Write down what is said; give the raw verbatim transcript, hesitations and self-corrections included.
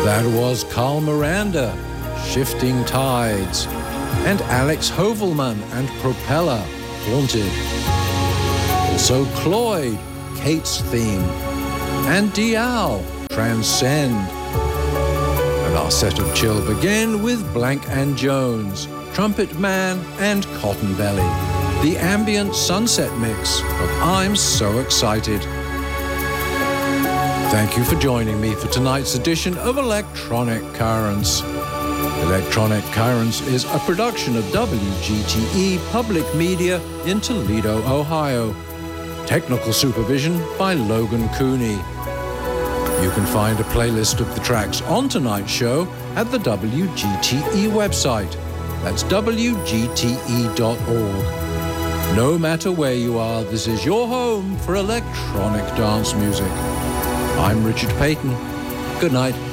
That was Carl Miranda, Shifting Tides, and Alex Hovelman and Propeller, Haunted. Also Cloyd, Kate's Theme, and Dial, Transcend. And our set of chill began with Blank and Jones, Trumpet Man and Cotton Belly, the ambient sunset mix of I'm So Excited. Thank you for joining me for tonight's edition of Electronic Currents. Electronic Currents is a production of W G T E Public Media in Toledo, Ohio. Technical supervision by Logan Cooney. You can find a playlist of the tracks on tonight's show at the W G T E website. That's W G T E dot org. No matter where you are, this is your home for electronic dance music. I'm Richard Payton. Good night.